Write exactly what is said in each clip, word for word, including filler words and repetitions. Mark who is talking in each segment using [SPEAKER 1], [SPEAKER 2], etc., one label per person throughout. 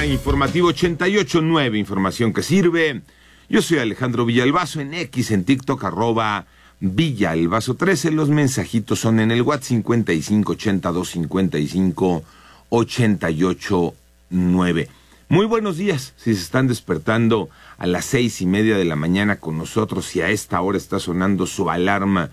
[SPEAKER 1] Clima Informativo ochenta y ocho punto nueve, información que sirve. Yo soy Alejandro Villalbazo, en X, en TikTok, arroba Villalbazo trece. Los mensajitos son en el WhatsApp cincuenta y cinco ochenta y dos cincuenta y cinco ochenta y ocho nueve. Muy buenos días, si se están despertando a las seis y media de la mañana con nosotros, si a esta hora está sonando su alarma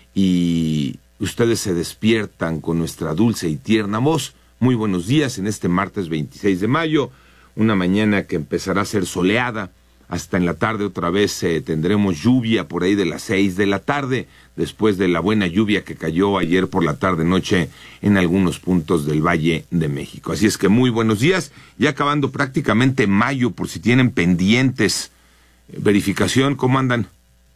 [SPEAKER 1] y ustedes se despiertan con nuestra dulce y tierna voz. Muy buenos días en este martes veintiséis de mayo, una mañana que empezará a ser soleada. Hasta en la tarde otra vez eh, tendremos lluvia por ahí de las seis de la tarde, después de la buena lluvia que cayó ayer por la tarde-noche en algunos puntos del Valle de México. Así es que muy buenos días, ya acabando prácticamente mayo, por si tienen pendientes. Eh, verificación, ¿cómo andan?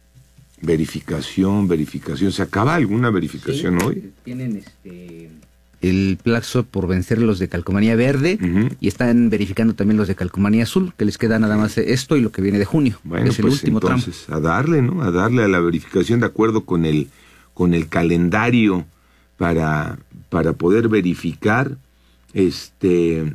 [SPEAKER 1] Verificación, verificación, ¿se acaba alguna verificación sí, hoy?
[SPEAKER 2] Tienen este... el plazo por vencer los de calcomanía verde, uh-huh. y están verificando también los de calcomanía azul, que les queda nada más esto y lo que viene de junio.
[SPEAKER 1] Bueno,
[SPEAKER 2] es el
[SPEAKER 1] pues
[SPEAKER 2] último
[SPEAKER 1] entonces,
[SPEAKER 2] tramo.
[SPEAKER 1] a darle, ¿no? A darle a la verificación de acuerdo con el con el calendario para para poder verificar. Este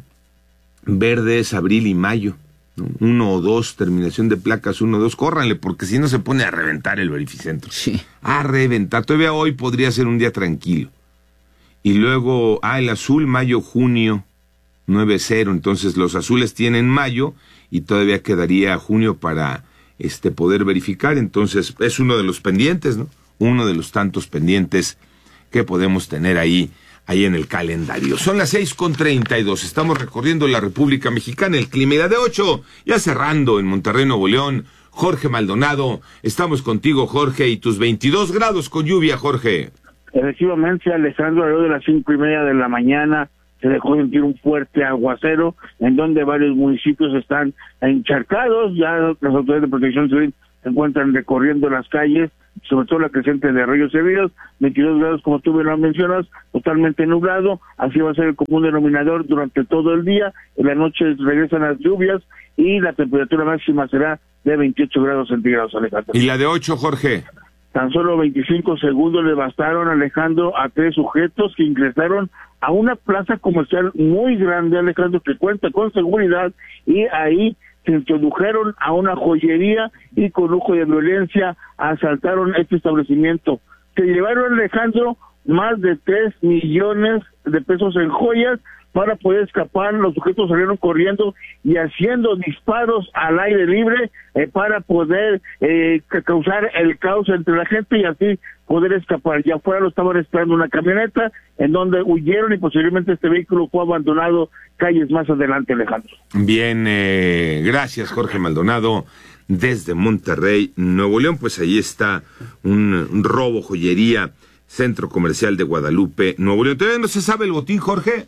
[SPEAKER 1] verde es abril y mayo, ¿no? Uno o dos, terminación de placas uno o dos, córranle, porque si no se pone a reventar el verificentro.
[SPEAKER 2] Sí.
[SPEAKER 1] A reventar. Todavía hoy podría ser un día tranquilo. Y luego, ah, el azul, mayo, junio, nueve cero. Entonces los azules tienen mayo y todavía quedaría junio para este poder verificar. Entonces es uno de los pendientes, ¿no? Uno de los tantos pendientes que podemos tener ahí, ahí en el calendario. Son las seis con treinta y dos. Estamos recorriendo la República Mexicana, el clima de ocho, ya cerrando en Monterrey, Nuevo León. Jorge Maldonado, estamos contigo, Jorge, y tus veintidós grados con lluvia, Jorge.
[SPEAKER 3] Efectivamente, Alejandro, alrededor de las cinco y media de la mañana se dejó sentir un fuerte aguacero, en donde varios municipios están encharcados. Ya las autoridades de protección civil se encuentran recorriendo las calles, sobre todo la creciente de Arroyos Servidos, veintidós grados, como tú bien lo mencionas, totalmente nublado. Así va a ser el común denominador durante todo el día. En la noche regresan las lluvias y la temperatura máxima será de veintiocho grados centígrados, Alejandro.
[SPEAKER 1] ¿Y la de ocho, Jorge?
[SPEAKER 3] Tan solo veinticinco segundos le bastaron, Alejandro, a tres sujetos que ingresaron a una plaza comercial muy grande, Alejandro, que cuenta con seguridad, y ahí se introdujeron a una joyería y con lujo de violencia asaltaron este establecimiento. Se llevaron, Alejandro, más de tres millones de pesos en joyas. Para poder escapar, los sujetos salieron corriendo y haciendo disparos al aire libre eh, para poder eh, causar el caos entre la gente y así poder escapar. Ya afuera lo estaban esperando una camioneta en donde huyeron y posiblemente este vehículo fue abandonado calles más adelante, Alejandro.
[SPEAKER 1] Bien, eh, gracias, Jorge Maldonado, desde Monterrey, Nuevo León. Pues ahí está un, un robo, joyería, Centro Comercial de Guadalupe, Nuevo León. ¿Todavía no se sabe el botín, Jorge?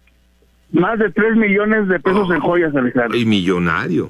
[SPEAKER 3] Más de tres millones de pesos oh, en joyas, Alejandro.
[SPEAKER 1] Y millonario.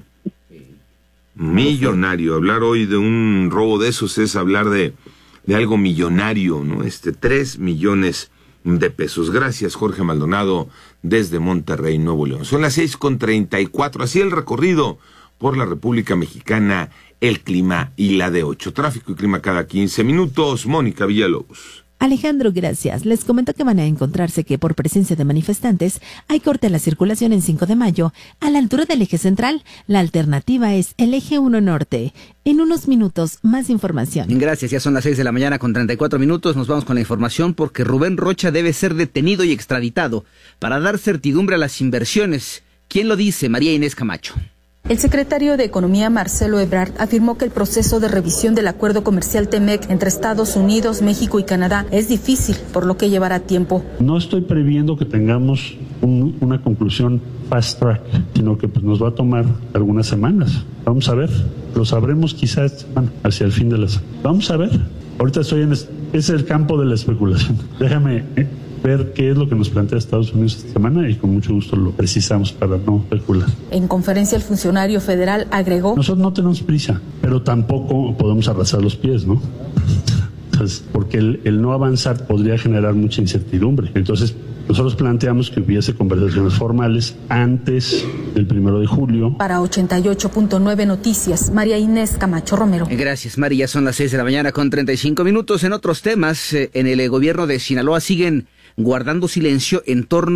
[SPEAKER 1] Millonario. Hablar hoy de un robo de esos es hablar de, de algo millonario, ¿no? Este, tres millones de pesos. Gracias, Jorge Maldonado, desde Monterrey, Nuevo León. Son las seis con treinta y cuatro. Así el recorrido por la República Mexicana, el clima y la de ocho. Tráfico y clima cada quince minutos. Mónica Villalobos.
[SPEAKER 4] Alejandro, gracias. Les comento que van a encontrarse que por presencia de manifestantes hay corte a la circulación en cinco de mayo a la altura del eje central. La alternativa es el eje uno norte. En unos minutos, más información.
[SPEAKER 2] Gracias, ya son las seis de la mañana con treinta y cuatro minutos. Nos vamos con la información porque Rubén Rocha debe ser detenido y extraditado para dar certidumbre a las inversiones. ¿Quién lo dice? María Inés Camacho.
[SPEAKER 5] El secretario de Economía, Marcelo Ebrard, afirmó que el proceso de revisión del acuerdo comercial TEMEC entre Estados Unidos, México y Canadá es difícil, por lo que llevará tiempo.
[SPEAKER 6] No estoy previendo que tengamos un, una conclusión fast track, sino que pues, nos va a tomar algunas semanas. Vamos a ver, lo sabremos quizás hacia el fin de la semana. Vamos a ver. Ahorita estoy en... Es el campo de la especulación. Déjame... ¿eh? ver qué es lo que nos plantea Estados Unidos esta semana y con mucho gusto lo precisamos para no especular.
[SPEAKER 5] En conferencia el funcionario federal agregó:
[SPEAKER 6] nosotros no tenemos prisa, pero tampoco podemos arrastrar los pies, ¿no? Entonces, porque el, el no avanzar podría generar mucha incertidumbre. Entonces, nosotros planteamos que hubiese conversaciones formales antes del primero de julio.
[SPEAKER 5] Para ochenta y ocho punto nueve Noticias, María Inés Camacho Romero.
[SPEAKER 2] Gracias, María. Son las seis de la mañana con treinta y cinco minutos. En otros temas, en el gobierno de Sinaloa siguen guardando silencio en torno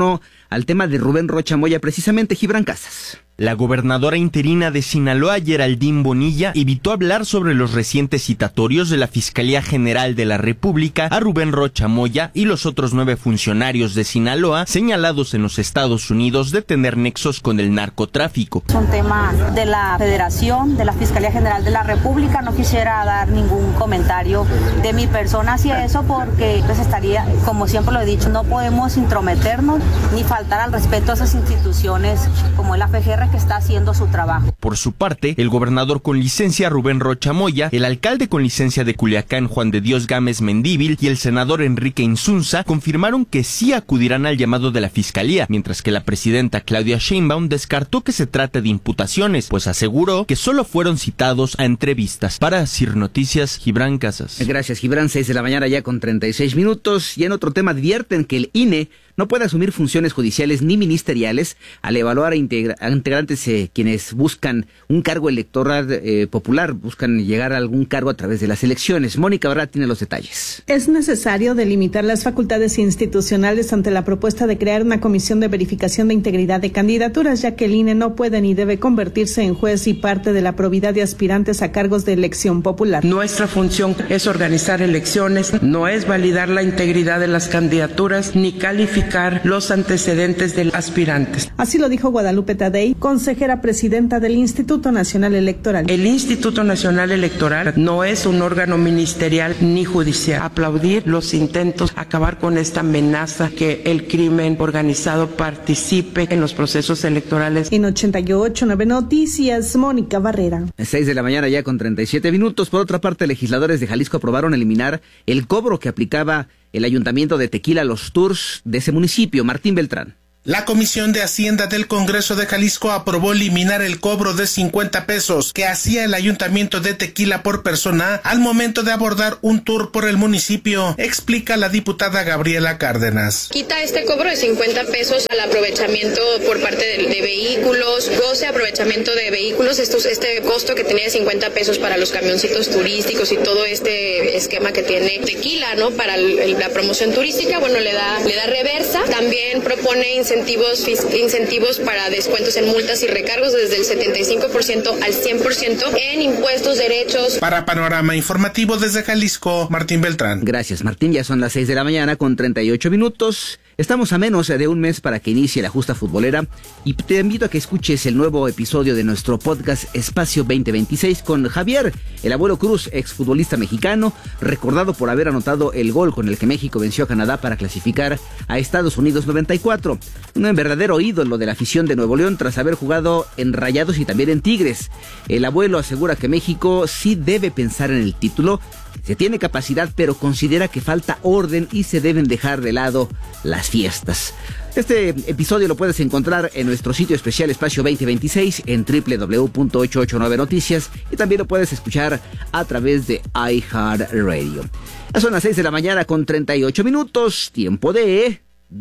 [SPEAKER 2] al tema de Rubén Rocha Moya, precisamente. Gibran Casas.
[SPEAKER 7] La gobernadora interina de Sinaloa, Geraldine Bonilla, evitó hablar sobre los recientes citatorios de la Fiscalía General de la República a Rubén Rocha Moya y los otros nueve funcionarios de Sinaloa señalados en los Estados Unidos de tener nexos con el narcotráfico.
[SPEAKER 8] Es un tema de la Federación, de la Fiscalía General de la República. No quisiera dar ningún comentario de mi persona hacia eso porque pues estaría, como siempre lo he dicho, no podemos intrometernos ni faltar al respeto a esas instituciones como es la F G R, que está haciendo su trabajo.
[SPEAKER 7] Por su parte, el gobernador con licencia Rubén Rocha Moya, el alcalde con licencia de Culiacán Juan de Dios Gámez Mendívil y el senador Enrique Insunza confirmaron que sí acudirán al llamado de la fiscalía, mientras que la presidenta Claudia Sheinbaum descartó que se trate de imputaciones, pues aseguró que solo fueron citados a entrevistas. Para Sir Noticias, Gibran Casas.
[SPEAKER 2] Gracias, Gibran. Seis de la mañana ya con treinta y seis minutos. Y en otro tema advierten que el I N E no puede asumir funciones judiciales ni ministeriales al evaluar a, integra a integrantes eh, quienes buscan un cargo electoral eh, popular, buscan llegar a algún cargo a través de las elecciones. Mónica Barra tiene los detalles.
[SPEAKER 9] Es necesario delimitar las facultades institucionales ante la propuesta de crear una comisión de verificación de integridad de candidaturas, ya que el I N E no puede ni debe convertirse en juez y parte de la probidad de aspirantes a cargos de elección popular.
[SPEAKER 10] Nuestra función es organizar elecciones, no es validar la integridad de las candidaturas ni calificar los antecedentes de aspirantes.
[SPEAKER 9] Así lo dijo Guadalupe Tadei, consejera presidenta del Instituto Nacional Electoral.
[SPEAKER 10] El Instituto Nacional Electoral no es un órgano ministerial ni judicial. Aplaudir los intentos, acabar con esta amenaza que el crimen organizado participe en los procesos electorales.
[SPEAKER 9] En ochenta y ocho nueve Noticias, Mónica Barrera.
[SPEAKER 2] seis de la mañana ya con treinta y siete minutos. Por otra parte, legisladores de Jalisco aprobaron eliminar el cobro que aplicaba el Ayuntamiento de Tequila a los tours de ese municipio. Martín Beltrán.
[SPEAKER 11] La Comisión de Hacienda del Congreso de Jalisco aprobó eliminar el cobro de cincuenta pesos que hacía el Ayuntamiento de Tequila por persona al momento de abordar un tour por el municipio, explica la diputada Gabriela Cárdenas.
[SPEAKER 12] Quita este cobro de cincuenta pesos al aprovechamiento por parte de, de vehículos, goce aprovechamiento de vehículos, estos, este costo que tenía de cincuenta pesos para los camioncitos turísticos y todo este esquema que tiene Tequila, ¿no? Para el, el, la promoción turística, bueno, le da, le da reversa. También propone incentivos Incentivos, incentivos para descuentos en multas y recargos desde el setenta y cinco por ciento al cien por ciento en impuestos, derechos.
[SPEAKER 11] Para Panorama Informativo desde Jalisco, Martín Beltrán.
[SPEAKER 2] Gracias, Martín. Ya son las seis de la mañana con treinta y ocho minutos. Estamos a menos de un mes para que inicie la justa futbolera y te invito a que escuches el nuevo episodio de nuestro podcast Espacio veinte veintiséis con Javier, el abuelo Cruz, exfutbolista mexicano, recordado por haber anotado el gol con el que México venció a Canadá para clasificar a Estados Unidos noventa y cuatro. Un verdadero ídolo de la afición de Nuevo León tras haber jugado en Rayados y también en Tigres. El abuelo asegura que México sí debe pensar en el título. Se tiene capacidad, pero considera que falta orden y se deben dejar de lado las fiestas. Este episodio lo puedes encontrar en nuestro sitio especial Espacio veinte veintiséis en doble u doble u doble u punto ochocientos ochenta y nueve noticias y también lo puedes escuchar a través de iHeartRadio. Ya son las seis de la mañana con treinta y ocho minutos, tiempo de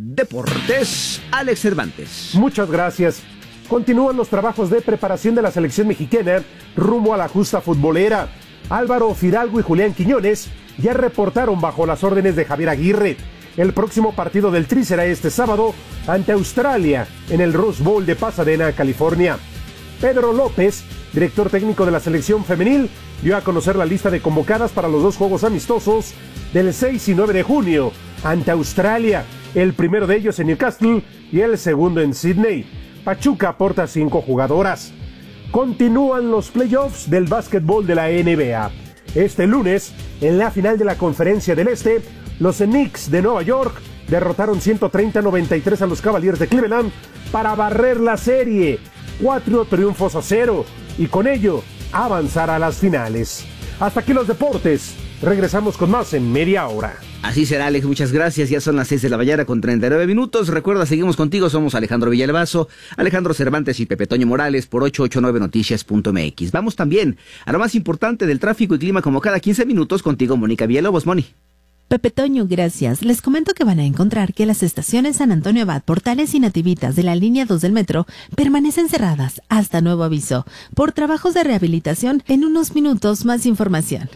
[SPEAKER 2] Deportes. Alex Cervantes.
[SPEAKER 13] Muchas gracias. Continúan los trabajos de preparación de la selección mexicana rumbo a la justa futbolera. Álvaro Fidalgo y Julián Quiñones ya reportaron bajo las órdenes de Javier Aguirre. El próximo partido del Tri será este sábado ante Australia en el Rose Bowl de Pasadena, California. Pedro López, director técnico de la selección femenil, dio a conocer la lista de convocadas para los dos juegos amistosos del seis y nueve de junio ante Australia, el primero de ellos en Newcastle y el segundo en Sydney. Pachuca aporta cinco jugadoras. Continúan los playoffs del básquetbol de la N B A. Este lunes, en la final de la Conferencia del Este, los Knicks de Nueva York derrotaron ciento treinta a noventa y tres a los Cavaliers de Cleveland para barrer la serie. Cuatro triunfos a cero y con ello avanzar a las finales. Hasta aquí los deportes. Regresamos con más en media hora.
[SPEAKER 2] Así será, Alex, muchas gracias. Ya son las seis de la mañana con treinta y nueve minutos. Recuerda, seguimos contigo, somos Alejandro Villalbazo, Alejandro Cervantes y Pepe Toño Morales por ochocientos ochenta y nueve noticias punto m x. Vamos también a lo más importante del tráfico y clima como cada quince minutos contigo, Mónica Villalobos. Moni.
[SPEAKER 4] Pepe Toño, gracias. Les comento que van a encontrar que las estaciones San Antonio Abad, Portales y Nativitas de la línea dos del metro permanecen cerradas hasta nuevo aviso por trabajos de rehabilitación. En unos minutos más información.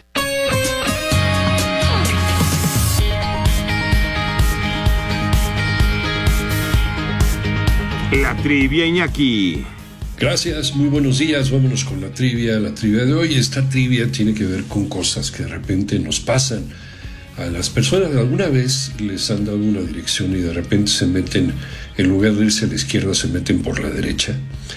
[SPEAKER 1] La trivia, Iñaki.
[SPEAKER 14] Gracias, muy buenos días, vámonos con la trivia. La trivia de hoy, esta trivia tiene que ver con cosas que de repente nos pasan a las personas. Alguna vez les han dado una dirección y de repente se meten, en lugar de irse a la izquierda, se meten por la derecha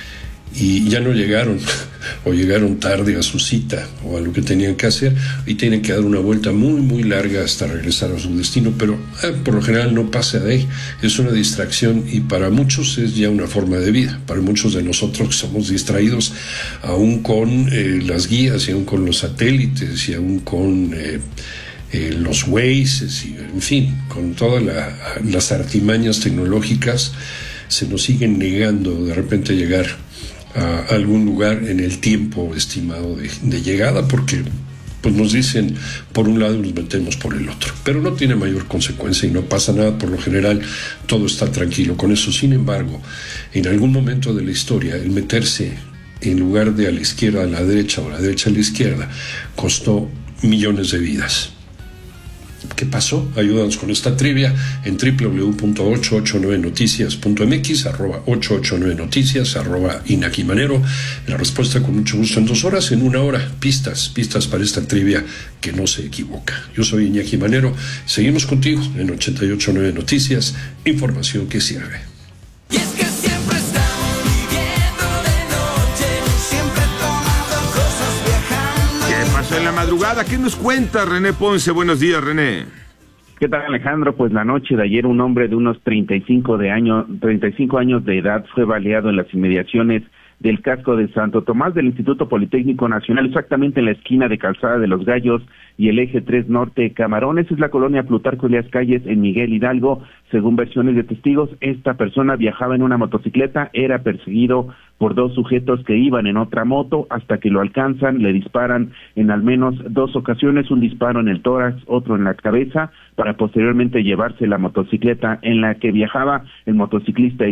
[SPEAKER 14] y ya no llegaron o llegaron tarde a su cita o a lo que tenían que hacer y tienen que dar una vuelta muy muy larga hasta regresar a su destino, pero eh, por lo general no pasa de ahí, es una distracción y para muchos es ya una forma de vida. Para muchos de nosotros que somos distraídos aún con eh, las guías y aún con los satélites y aún con eh, eh, los Waze y en fin, con todas la, las artimañas tecnológicas, se nos siguen negando de repente llegar a algún lugar en el tiempo estimado de, de llegada, porque pues nos dicen por un lado y nos metemos por el otro, pero no tiene mayor consecuencia y no pasa nada. Por lo general todo está tranquilo con eso. Sin embargo, en algún momento de la historia el meterse en lugar de a la izquierda a la derecha o a la derecha a la izquierda costó millones de vidas. ¿Qué pasó? Ayúdanos con esta trivia en doble u doble u doble u punto ochocientos ochenta y nueve noticias punto m x, arroba ochocientos ochenta y nueve noticias, arroba Iñaki Manero. La respuesta con mucho gusto en dos horas, en una hora. Pistas, pistas para esta trivia que no se equivoca. Yo soy Iñaki Manero. Seguimos contigo en ochenta y ocho punto nueve Noticias, información que sirve.
[SPEAKER 15] Y es que siempre estamos viviendo de noche, siempre tomando cosas, viajando.
[SPEAKER 1] ¿Qué pasó en la madrugada? ¿Qué nos cuenta René Ponce? Buenos días, René.
[SPEAKER 16] ¿Qué tal, Alejandro? Pues la noche de ayer un hombre de unos treinta y cinco de año, treinta y cinco años de edad fue baleado en las inmediaciones del casco de Santo Tomás del Instituto Politécnico Nacional, exactamente en la esquina de Calzada de los Gallos y el eje tres Norte Camarones. Es la colonia Plutarco Elías Calles en Miguel Hidalgo. Según versiones de testigos, esta persona viajaba en una motocicleta, era perseguido por dos sujetos que iban en otra moto hasta que lo alcanzan, le disparan en al menos dos ocasiones, un disparo en el tórax, otro en la cabeza, para posteriormente llevarse la motocicleta en la que viajaba. El motociclista